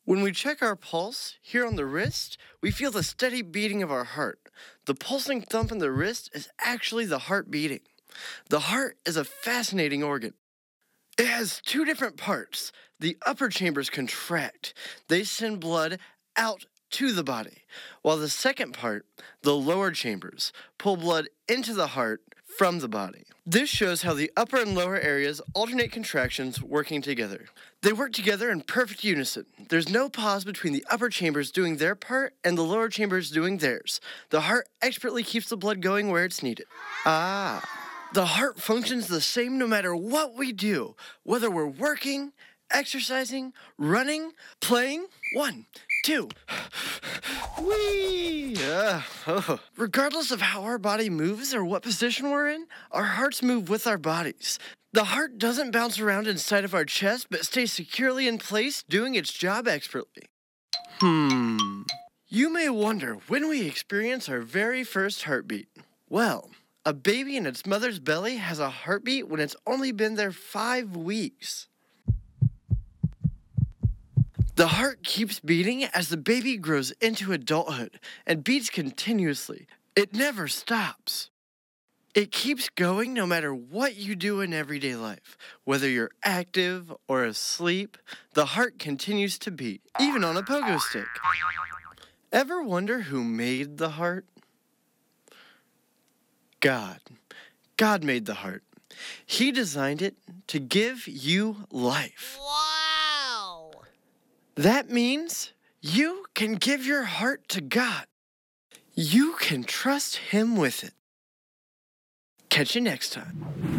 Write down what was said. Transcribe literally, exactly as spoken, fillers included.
When we check our pulse here on the wrist, we feel the steady beating of our heart. The pulsing thump in the wrist is actually the heart beating. The heart is a fascinating organ. It has two different parts. The upper chambers contract. They send blood out to the body, while the second part, the lower chambers, pull blood into the heart from the body. This shows how the upper and lower areas alternate contractions working together. They work together in perfect unison. There's no pause between the upper chambers doing their part and the lower chambers doing theirs. The heart expertly keeps the blood going where it's needed. Ah. The heart functions the same no matter what we do, whether we're working, exercising, running, playing. One, two. Whee! Uh, oh. Regardless of how our body moves or what position we're in, our hearts move with our bodies. The heart doesn't bounce around inside of our chest, but stays securely in place, doing its job expertly. Hmm. You may wonder when we experience our very first heartbeat. Well, a baby in its mother's belly has a heartbeat when it's only been there five weeks. The heart keeps beating as the baby grows into adulthood and beats continuously. It never stops. It keeps going no matter what you do in everyday life. Whether you're active or asleep, the heart continues to beat, even on a pogo stick. Ever wonder who made the heart? God. God made the heart. He designed it to give you life. Wow! That means you can give your heart to God. You can trust Him with it. Catch you next time.